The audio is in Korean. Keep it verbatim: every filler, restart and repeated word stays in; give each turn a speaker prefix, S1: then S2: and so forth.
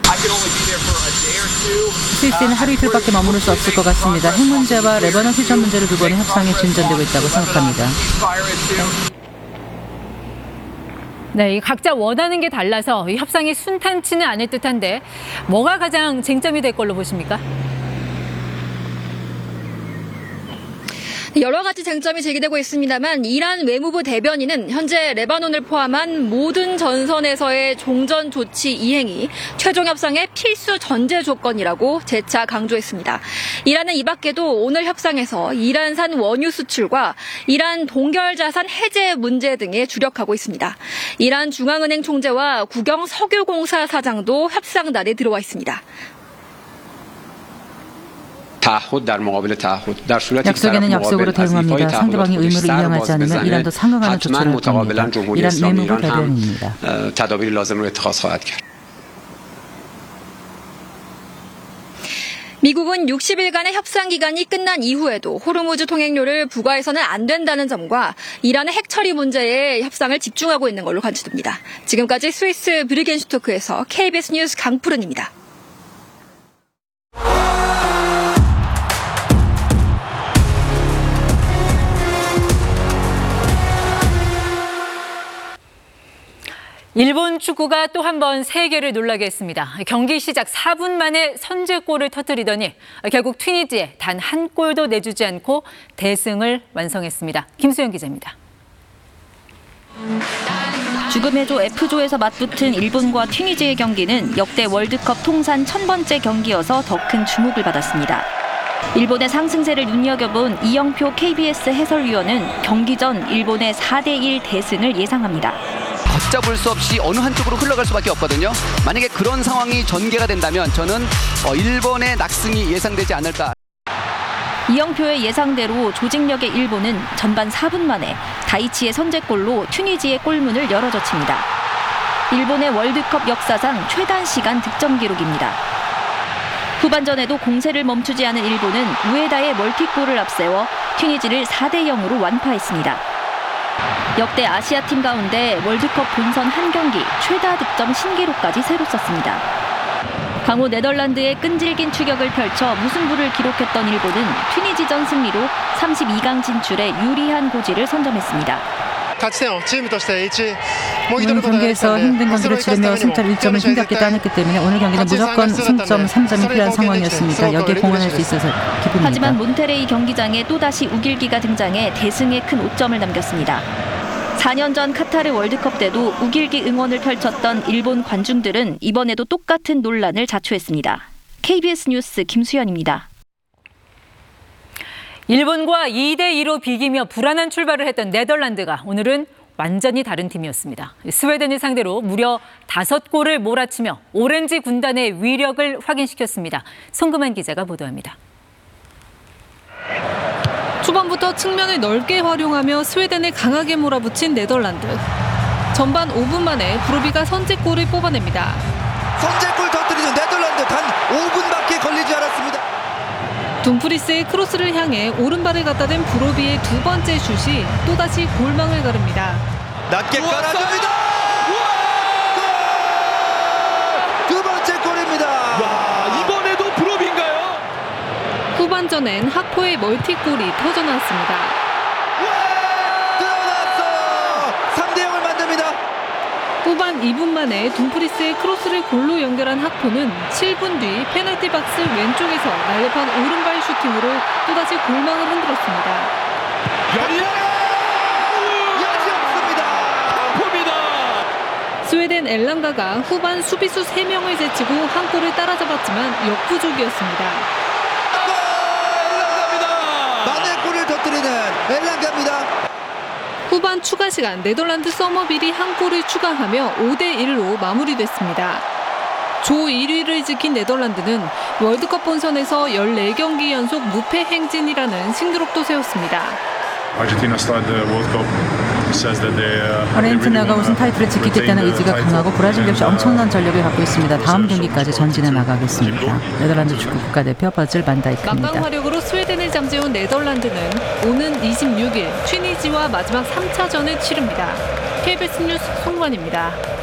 S1: 스위스는 하루 이틀밖에 머무를 수 없을 것 같습니다. 핵 문제와 레바논 휴전 문제를 두고는 협상이 진전되고 있다고 생각합니다.
S2: 네, 각자 원하는 게 달라서 이 협상이 순탄치는 않을 듯한데 뭐가 가장 쟁점이 될 걸로 보십니까?
S3: 여러 가지 쟁점이 제기되고 있습니다만 이란 외무부 대변인은 현재 레바논을 포함한 모든 전선에서의 종전 조치 이행이 최종 협상의 필수 전제 조건이라고 재차 강조했습니다. 이란은 이 밖에도 오늘 협상에서 이란산 원유 수출과 이란 동결 자산 해제 문제 등에 주력하고 있습니다. 이란 중앙은행 총재와 국영 석유공사 사장도 협상단에 들어와 있습니다.
S1: 약속에는 약속으로 대응합니다. 상대방이 의무를 이행하지 않으면 이란도 상응하는 조치를 할 겁니다. 이란 외무부 대변인입니다.
S3: 미국은 육십 일간의 협상 기간이 끝난 이후에도 호르무즈 통행료를 부과해서는 안 된다는 점과 이란의 핵 처리 문제에 협상을 집중하고 있는 걸로 관측됩니다. 지금까지 스위스 브리겐슈토크에서 케이비에스 뉴스 강푸른입니다.
S2: 일본 축구가 또 한 번 세계를 놀라게 했습니다. 경기 시작 사 분 만에 선제골을 터뜨리더니 결국 튀니지에 단 한 골도 내주지 않고 대승을 완성했습니다. 김수영 기자입니다.
S4: 죽음의 조 F조에서 맞붙은 일본과 튀니지의 경기는 역대 월드컵 통산 천 번째 경기여서 더 큰 주목을 받았습니다. 일본의 상승세를 눈여겨본 이영표 케이비에스 해설위원은 경기 전 일본의 사 대 일 대승을 예상합니다.
S5: 걷잡을 수 없이 어느 한쪽으로 흘러갈 수밖에 없거든요. 만약에 그런 상황이 전개가 된다면 저는 일본의 낙승이 예상되지 않을까.
S4: 이영표의 예상대로 조직력의 일본은 전반 사 분 만에 다이치의 선제골로 튀니지의 골문을 열어젖힙니다. 일본의 월드컵 역사상 최단시간 득점 기록입니다. 후반전에도 공세를 멈추지 않은 일본은 우에다의 멀티골을 앞세워 튀니지를 사 대 영으로 완파했습니다. 역대 아시아팀 가운데 월드컵 본선 한 경기 최다 득점 신기록까지 새로 썼습니다. 강호 네덜란드의 끈질긴 추격을 펼쳐 무승부를 기록했던 일본은 튀니지전 승리로 삼십이 강 진출에 유리한 고지를 선점했습니다.
S1: 오늘 경기에서 힘든 경기를 치르며 승점 일 점을 힘겹게 따냈기 때문에 오늘 경기는 무조건 승점 삼 점이 필요한 상황이었습니다. 여기에 공헌할 수 있어서 기쁩니다.
S4: 하지만 몬테레이 경기장에 또다시 우길기가 등장해 대승에 큰 오점을 남겼습니다. 사 년 전 카타르 월드컵 때도 우길기 응원을 펼쳤던 일본 관중들은 이번에도 똑같은 논란을 자초했습니다. 케이비에스 뉴스 김수연입니다.
S2: 일본과 이 대 이로 비기며 불안한 출발을 했던 네덜란드가 오늘은 완전히 다른 팀이었습니다. 스웨덴을 상대로 무려 다섯 골을 몰아치며 오렌지 군단의 위력을 확인시켰습니다. 송금한 기자가 보도합니다.
S6: 초반부터 측면을 넓게 활용하며 스웨덴을 강하게 몰아붙인 네덜란드. 전반 오 분 만에 브로비가 선제골을 뽑아냅니다.
S7: 선제골 터뜨리는 네덜란드 단 오 분밖에 걸리지 않았습니다.
S6: 둠프리스의 크로스를 향해 오른발을 갖다 댄 브로비의 두 번째 슛이 또다시 골망을 가릅니다.
S7: 낮게 깔아줍니다. 두 번째 골입니다.
S8: 야, 이번에도 브로비인가요?
S6: 후반전엔 하코의 멀티골이 터져나왔습니다.
S7: 들어갔어. 삼 대 영을 만듭니다.
S6: 후반 이 분 만에 둠프리스의 크로스를 골로 연결한 하코는 칠 분 뒤 페널티 박스 왼쪽에서 날렵한 오른발 슈팅으로 또다시 골망을 흔들었습니다.
S8: 열려요!
S7: 여지 없습니다.
S8: 폼이다.
S6: 스웨덴 엘랑가가 후반 수비수 세 명을 제치고 한 골을 따라잡았지만 역부족이었습니다.
S7: 만회 골을 터뜨리는 엘랑가입니다.
S6: 후반 추가 시간 네덜란드 서머빌이 한 골을 추가하며 오 대 일로 마무리됐습니다. 조 일 위를 지킨 네덜란드는 월드컵 본선에서 열네 경기 연속 무패 행진이라는 신기록도 세웠습니다.
S1: 아르헨티나가 우승 타이틀을 지키겠다는 의지가 강하고 브라질 역시 엄청난 전력을 갖고 있습니다. 다음 경기까지 전진해 나가겠습니다. 네덜란드 축구 국가대표 버질 반다이크입니다.
S6: 막강 화력으로 스웨덴을 잠재운 네덜란드는 오는 이십육 일 튀니지와 마지막 삼 차전을 치릅니다. 케이비에스 뉴스 송관입니다.